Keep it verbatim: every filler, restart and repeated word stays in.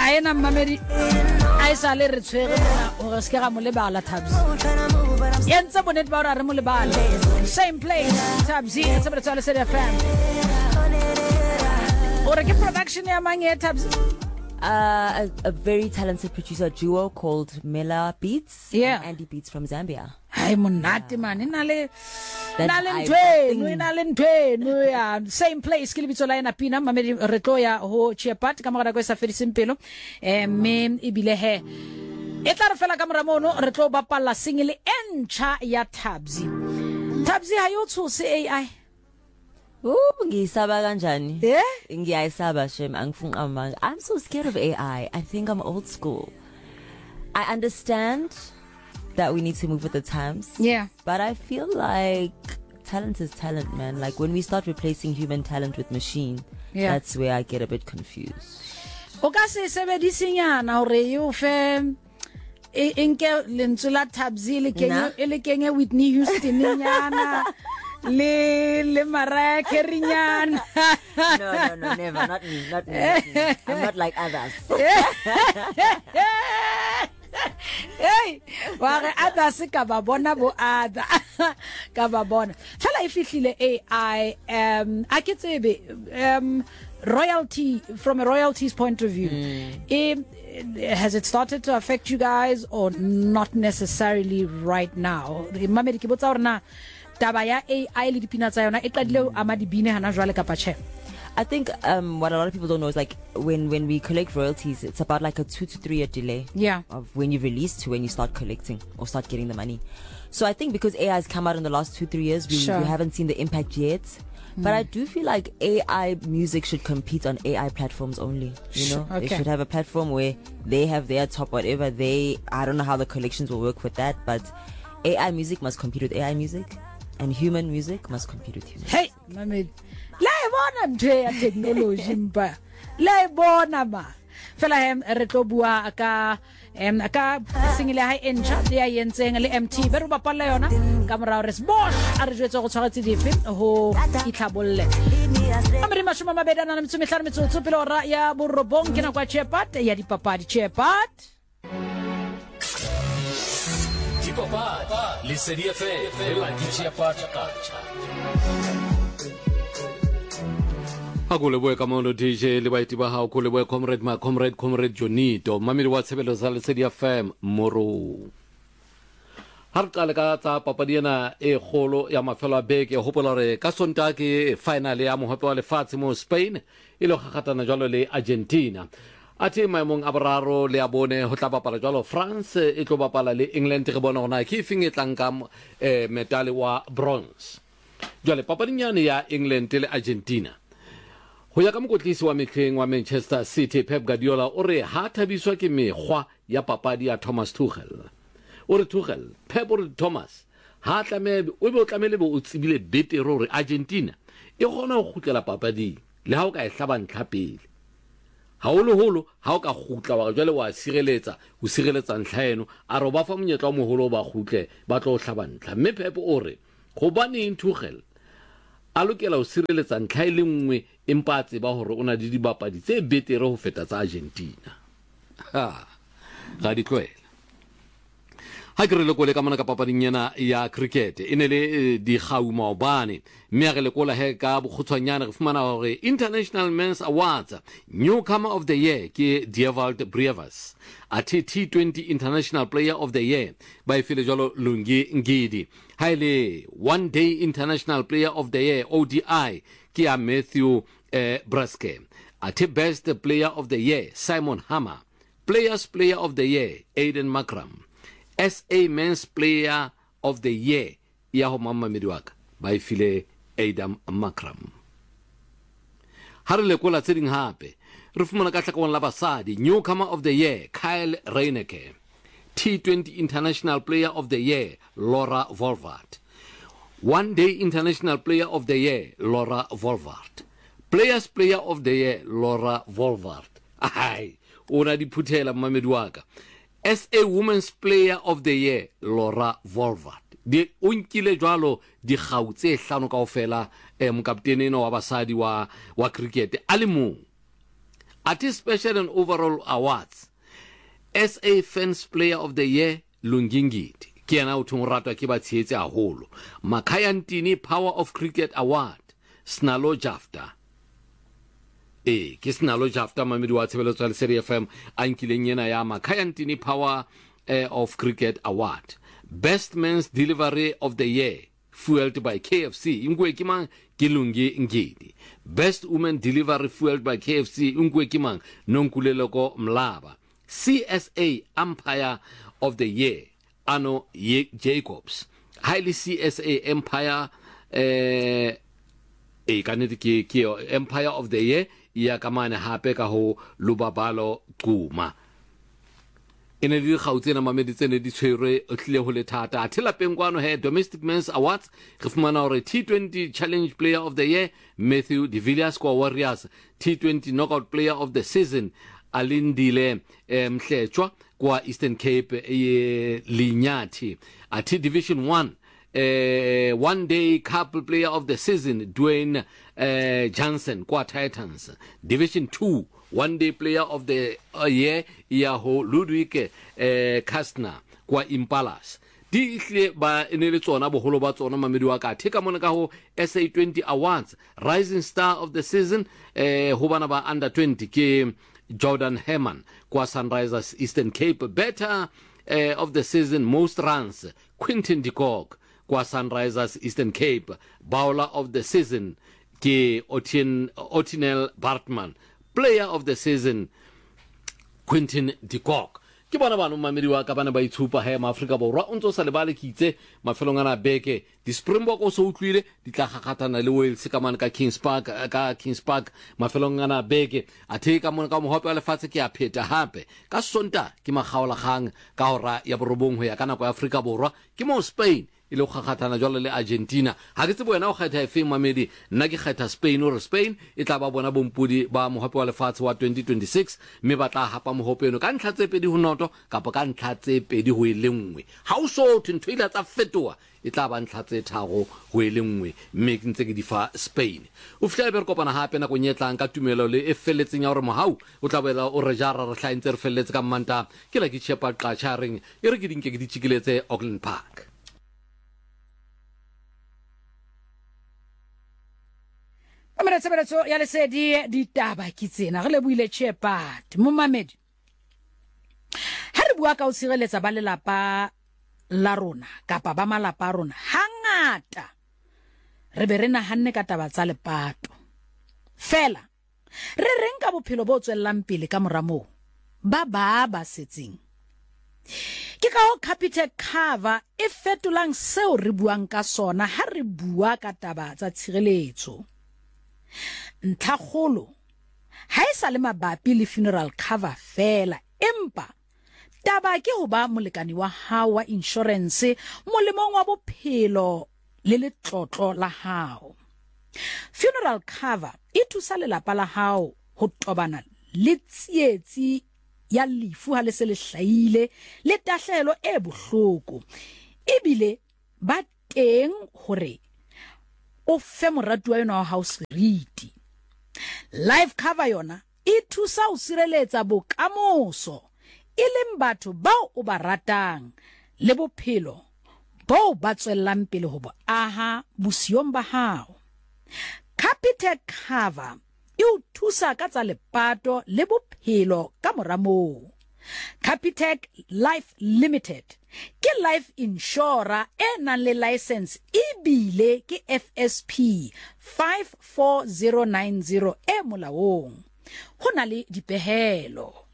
I am Mamedi. I saw a little trailer or a scaramolebala tabs. Yensa bonet bara remolebala. Same place, tabs. It's about to say the fam. Or a production among your tabs. Uh, a, a very talented producer duo called Mela Beats yeah. and Andy Beats from Zambia. I'm not man. Inale, Nalen Twain, Nalen Twain, same place. Kilibitola na pina, Mamedi Retoya ho Chiapat, Camara Questa Felicimpelo, eh, me Ibilehe. Etar fela Camara Mono, Retoba Pala singly encha ya Tabzi. Tabzi hayotsu say A I. Oh, ngisaba kanjani? Yeah? Ngiyayisaba shem angifuna amanga. I'm so scared of A I. I think I'm old school. I understand that we need to move with the times. Yeah. But I feel like talent is talent, man. Like when we start replacing human talent with machine, yeah. That's where I get a bit confused. Okase sebedisinyana hore yo fe inke lentsula Tabzi le kenye ele kenye Whitney Houston nyana. Le le Mariah Carey nyan. No, no, no, never. Not me, not me, not me. I'm not like others. Hey, ware others ka ba bona bo other. Ka ba bona. Fela ifihlile A I um aketsebe um royalty from a royalties point of view. Mm. Um, has it started to affect you guys or not necessarily right now? Mamedi ke botsa rena tabaya A I le dipina tsa yona e qadile amadibine hana jwale ka pache. I think um, what a lot of people don't know is like when, when we collect royalties, it's about like a two to three year delay yeah. of when you release to when you start collecting or start getting the money. So I think because A I has come out in the last two, three years, we, sure. we haven't seen the impact yet. Mm. But I do feel like A I music should compete on A I platforms only. You know, okay. They should have a platform where they have their top whatever they, I don't know how the collections will work with that, but A I music must compete with A I music. And human music must compete with human. Hey, Mamedi. La bona ntwe ya technology mpa. La bona ma. Fela hem re tlo bua aka em aka singile ha encha ya yentseng le M T beru ba palla yona ka mora res bosh a re jwetsa go tshwagatse dife ho itlhabolle. Amri mashuma mabedana na mitsumi hlano mitsotso pele ora ya borobong ke na kwa Chepat ya dipapadi Chepat. Papa, liseria fe, la dicia pacha. Hakule boy kamono D J le baiti ba ha hakule boy comrade ma comrade comrade Jonito mamiri wa tsebelo sa liseria F M moro. Har kale ka tsa papadi ena e kholo ya mafelo a beke hopola re ka sonta ke final ya mohope wa lefatshe mo Spain e lo kgakgatana jalo le Argentina. Ati maimong abararo le abone ho tla bapala jalo France e tlo bapala le England re bona hona ke fing e tlang ka eh, medal wa bronze. Jale papadinyane ya England le Argentina. Ho ya ka mokotlisi wa metleng wa Manchester City Pep Guardiola o re ha thabiswa ke mekgwa ya papadi ya Thomas Tuchel. O re Tuchel, Pep o re Thomas ha tlame o be o tlamele bo o tsibile betero re Argentina e gona go khutlela papadi le ha o ka e hlaba ntlhapele. Haolo holo ha o ka khutla wa jwale wa sireletsa o sireletsa ntlhaeno a ro ba fa monyetla mo holo ba khutle ba tlo hlabantla mme Pep o re go bane Tuchel a lokela o sireletsa ntlha ile nngwe empa tse ba hore ona di dibapadi tse betere ho feta tsa Argentina ha ga di tloela ha ke re le kole ka mona ka papading yana ya cricket ene le di gauma obane mme re le kola he ka bokgutshwanyana re fumana hore International Men's Awards Newcomer of the Year ke Diewald Breivas a T twenty International Player of the Year by file jalo Lungi Ngidi haile One Day International Player of the Year O D I ke a Matthew eh, Braske a Best Player of the Year Simon Hammer Players Player of the Year Aiden Makram S A Men's Player of the Year ya ho mamma mediwaka by file Adam Makram. Ha re lekola tse ding hape re fumana ka tlhakong la basadi Newcomer of the Year Kyle Reineke, T twenty International Player of the Year Laura Volvart, One Day International Player of the Year Laura Volvart, Players Player of the Year Laura Volvart. Ai ona di phuthela mmamediwaka S A Women's Player of the Year Laura Volvart. Di unkile jwalo di gautse hlano kaofela eh mokaptene wa basadi wa wa cricket a le mong Ati special and overall awards. S A Fans Player of the Year, Lungingiti. Kiana utumratwa kiba tsietse a holo. Makayantini Power of Cricket Award. Snalo Jafta. Eh, ke Snalo Jafta mamedi wa tshebeletso ya Lesedi F M ankileng yena ya Makayantini Power uh, of Cricket Award. Best Men's Delivery of the Year, fueled by K F C. Ingwe kimang Kilungi Ngidi. Best Woman Delivery fueled by K F C. Ingwe kimang Nonkuleloko Mlaba. C S A Empire of the Year. Ano Ye Jacobs. Highly C S A Empire eh e kaneti ki ki Empire of the Year ya kamane hape ka ho Lubabalo Kuma. Ene di gautsena mamedi tsene di tshwere o tlile ho le thata a thela pengwano he Domestic Men's Awards re fumana hore T twenty Challenge Player of the Year Matthew De Villiers kwa Warriors, T twenty Knockout Player of the Season Alindile Mhlechwa kwa Eastern Cape e Linyati, a T Division one uh, one day couple player of the season Dwayne uh, Johnson kwa Titans, Division two one day player of the uh, year Iaho Ludwig uh, Kastner kwa Impalas. Di ihle ba enele tsona boholo ba tsona mamedi wa ka theka mona ka ho S A twenty Awards. Rising Star of the Season eh ho bana ba under twenty ke Jordan Herman kwa Sunrisers Eastern Cape. Better uh, of the Season Most Runs Quinton de Kock kwa Sunrisers Eastern Cape. Bowler of the Season ke Otin Otinel Bartman. Player of the Season Quinton de Kock. Ke bona bana mamedi wa ka bana ba itshupa he ma Afrika borwa o ntse sa le ba le kitse mafelong ana beke di Springbok o so utlwile di tla gakgatana le Wales ka mana ka Kings Park ka Kings Park mafelong ana beke a theka mona ka mohope wa lefatshe ke a pheta hape ka Sonta ke magaola gang ka hora ya borobong ho ya kana kwa Afrika borwa ke mo Spain ile go gakgatana jwale le Argentina. Ha ke tsebo wena o kgetha efe mamedi? Nna ke kgetha Spain or Spain e tla ba bona bompudi ba mohope wa lefatshe wa twenty twenty-six mme ba tla hapa mohope eno ka ntlha tse pedi ho noto kapa ka ntlha tse pedi ho ile nngwe. Ha o so ntho ile tsa fetoa e tla ba ntlha tse tharo ho ile nngwe mme ke ntse ke di fa Spain. O fitla be re kopana hape na go nyetlang ka tumelo le e felletseng ya hore mohau o tla bela o re jara re hlaintse re felletse ka Manta ke la ke chepa qacha reng e re ke dinke ke di tshikiletse Auckland Park. Amara tsebeletso ya Lesedi ditaba ke tsena re lebuile Chepat mo mamedi ha re bua ka o sireletsa ba lelapa la rona kapa ba malapa rona hangata re be re nahanne ka taba tsa lepato fela re reng ka bophelo bo tswellang pele ka moramo ba ba ba setseng ke ka ho Capitec cover e fetolang seo re buang ka sona ha re bua ka taba tsa tshireletso. Ntlhakgolo ha e sa le mabapi le funeral cover fela empa taba ke ho ba molekani wa hao wa insurance molemong wa bophelo le letlotlo la hao. Funeral cover e thusa lelapa la hao ho tobana le tsietsi ya lefu ha le se le hlaile le tahlelo e bohloko ebile ba teng hore o fe moratuwa yona wa hao seriti. Life cover yona e thusa o sireletsa bokamoso e leng batho bao o ba ratang le bophelo bo ba tswellang pele ho bo aha bosiong ba hao. Capitec cover e o thusa ka tsa lepato le bophelo ka mora moo. Capitec Life Limited ke life insurer e nang le license e bile ke F S P five four zero nine zero e molaong. Ho na le dipehelo.